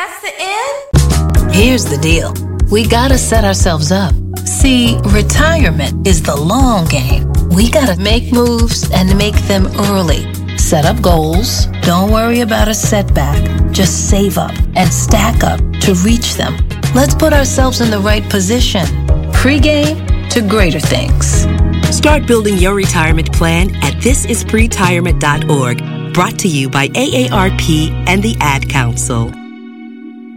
That's the end? Here's the deal. We gotta set ourselves up. See, retirement is the long game. We gotta make moves and make them early. Set up goals. Don't worry about a setback. Just save up and stack up to reach them. Let's put ourselves in the right position. Pre-game to greater things. Start building your retirement plan at thisispretirement.org. Brought to you by AARP and the Ad Council.